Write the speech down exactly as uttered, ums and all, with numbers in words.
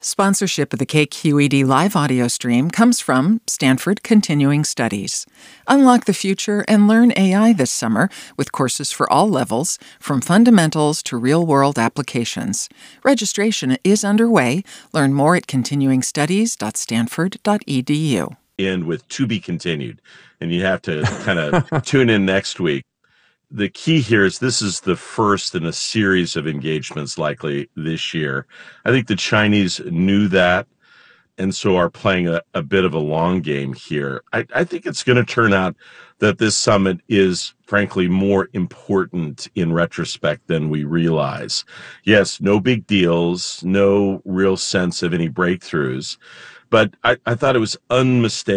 Sponsorship of the K Q E D live audio stream comes from Stanford Continuing Studies. Unlock the future and learn A I this summer with courses for all levels, from fundamentals to real-world applications. Registration is underway. Learn more at continuing studies dot stanford dot e d u. End with to be continued, and you have to kind of tune in next week. The key here is this is the first in a series of engagements likely this year. I think the Chinese knew that and so are playing a, a bit of a long game here. I, I think it's going to turn out that this summit is, frankly, more important in retrospect than we realize. Yes, no big deals, no real sense of any breakthroughs, but I, I thought it was unmistakable